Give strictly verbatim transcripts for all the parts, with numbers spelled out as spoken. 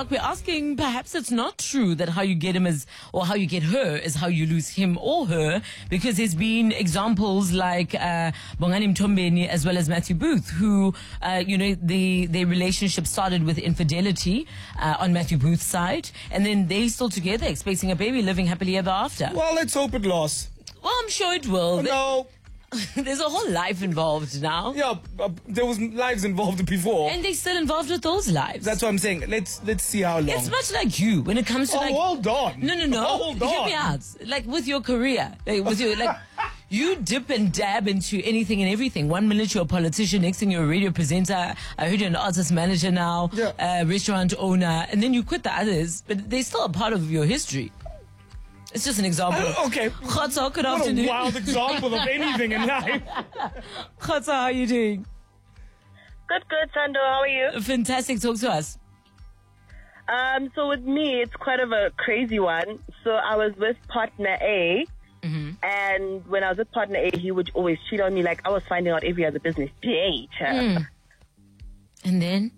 o'clock, we're asking, perhaps it's not true that how you get him is, or how you get her is how you lose him or her, because there's been examples like uh, Bongani Mtombeni as well as Matthew Booth, who, uh, you know, the their relationship started with infidelity uh, on Matthew Booth's side, and then they still together, expecting a baby, living happily ever after. Well, let's hope it lasts. Well, I'm sure it will. No. There's a whole life involved now. Yeah, uh, there was lives involved before. And they're still involved with those lives. That's what I'm saying. Let's let's see how long. It's much like you when it comes to oh, like... hold on. No, no, no. Hold on. Hear me out. Like with your career. Like with your... like. You dip and dab into anything and everything. One minute you're a politician, next thing you're a radio presenter. I heard you're an artist manager now, yeah. a restaurant owner, and then you quit the others, but they're still a part of your history. It's just an example. Uh, okay. Khotso, good what afternoon. a wild example of anything in life. Khotso, how are you doing? Good, good, Sando. How are you? Fantastic. Talk to us. Um, so with me, it's quite of a crazy one. So I was with partner A, mm-hmm. and when I was with partner A, he would always cheat on me. Like I was finding out every other business day. Mm. And then?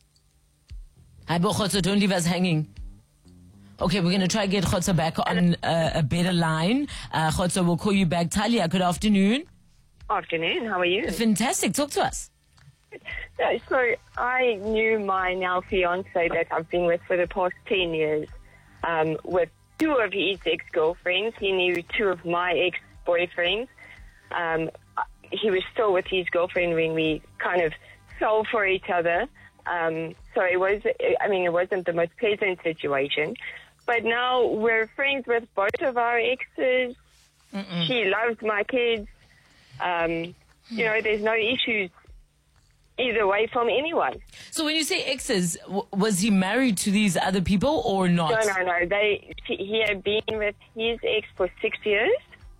Hi, Khotso, don't leave us hanging. Okay, we're going to try to get Khotso back on uh, a better line. Uh, Khotso, we'll call you back. Talia, good afternoon. Afternoon, how are you? Fantastic. Talk to us. Yeah, so I knew my now fiance that I've been with for the past ten years um, with two of his ex-girlfriends. He knew two of my ex-boyfriends. Um, he was still with his girlfriend when we kind of fell for each other. Um, so it was, I mean, it wasn't the most pleasant situation. But now we're friends with both of our exes. Mm-mm. She loves my kids. Um, you know, there's no issues either way from anyone. So when you say exes, w- was he married to these other people or not? No, no, no. They, he had been with his ex for six years.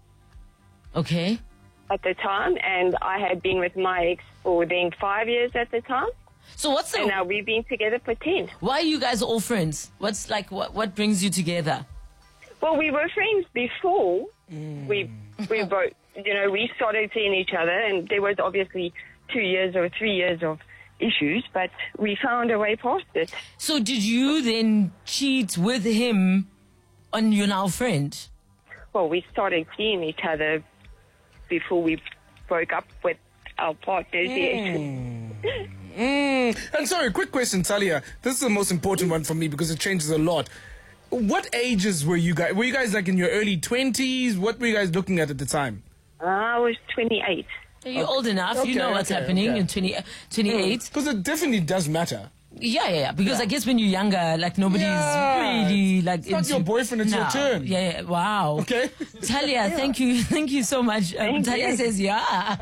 Okay. At the time, and I had been with my ex for then five years at the time. So what's the... And now we've been together for ten. Why are you guys all friends? What's like, what, what brings you together? Well, we were friends before. Mm. We, we both, you know, we started seeing each other, and there was obviously two years or three years of issues, but we found a way past it. So did you then cheat with him on your now friend? Well, we started seeing each other before we broke up with our partners. Mm. mm. And sorry, quick question, Talia. This is the most important one for me because it changes a lot. What ages were you guys? Were you guys like in your early twenties? What were you guys looking at at the time? I was twenty-eight. You're okay. Old enough. Okay, you know what's okay, happening okay. in twenty, twenty-eight. Because it definitely does matter. Yeah, yeah, yeah. Because yeah. I guess when you're younger, like nobody's yeah. really like. It's not your boyfriend, it's no. your turn. Yeah, yeah. Wow. Okay. Talia, yeah. thank you, thank you so much. Um, Talia you. says yeah.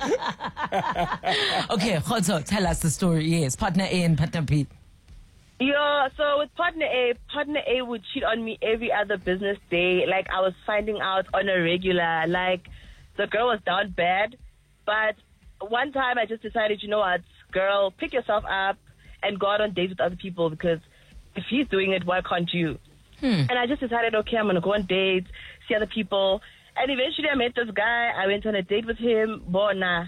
Okay, Khotso, tell us the story. Yes, partner A and partner B. Yeah, so with partner A, partner A would cheat on me every other business day. Like I was finding out on a regular. Like the girl was down bad, but one time I just decided, you know what, girl, pick yourself up and go out on dates with other people, because if he's doing it, why can't you? Hmm. And I just decided, okay, I'm going to go on dates, see other people. And eventually I met this guy. I went on a date with him. Bona.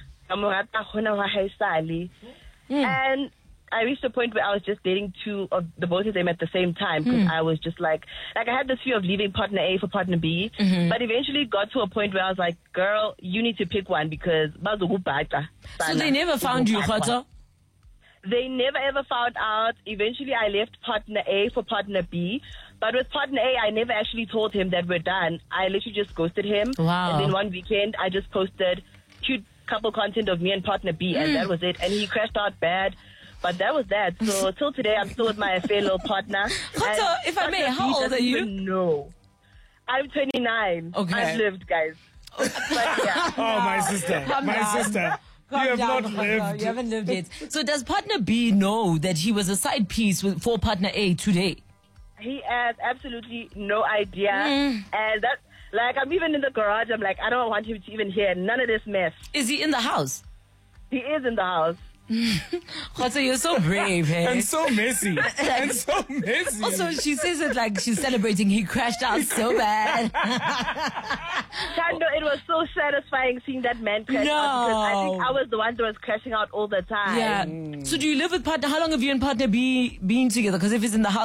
Mm. And I reached a point where I was just dating two of the both of them at the same time, because mm. I was just like, like I had this fear of leaving partner A for partner B, mm-hmm. but eventually got to a point where I was like, girl, you need to pick one, because so they never found you, Khotso? They never ever found out. Eventually I left partner A for partner B, but with partner A, I never actually told him that we're done. I literally just ghosted him. Wow. And then one weekend I just posted cute couple content of me and partner B, mm. and that was it. And he crashed out bad. But that was that. So till today, I'm still with my fellow partner. Khotso, if I may, how old are you? No, I'm twenty-nine. Okay. I've lived, guys. But yeah. Oh, my sister, Calm my down. sister. Calm you have down, not Khotso. lived. You haven't lived yet. So does partner B know that he was a side piece with, for partner A today? He has absolutely no idea. Mm. And that, like, I'm even in the garage. I'm like, I don't want him to even hear none of this mess. Is he in the house? He is in the house. Khotso, you're so brave, hey? And so messy. And so messy. Also, she says it like she's celebrating. He crashed out so bad. Tando, it was so satisfying seeing that man crash no. out, because I think I was the one that was crashing out all the time. Yeah. So do you live with partner? How long have you and partner B been together? Because if it's in the house,